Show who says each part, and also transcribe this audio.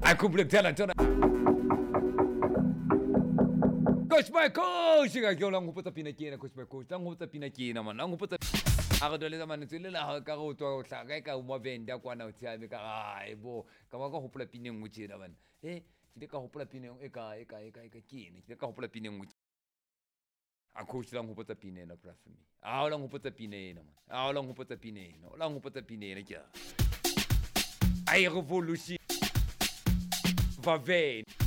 Speaker 1: khumbule kudala ntona coach my coach ga ke la ngopotsa pina ke ena coach my coach la ngopotsa pina ke ena man la ngopotsa a go dole zamane tsile la ka go tswa go tlhaga ka mo venda kwana o tsame ka ai bo ka ba go hopola pineng o tsena man ke le ka hopola pineng e ka ke ene ke le ka hopola pineng a coach la ngopotsa pina ena bra for me a la ngopotsa pina ena man a la ngopotsa pina ena la ngopotsa pina ena ke ai revolution va ven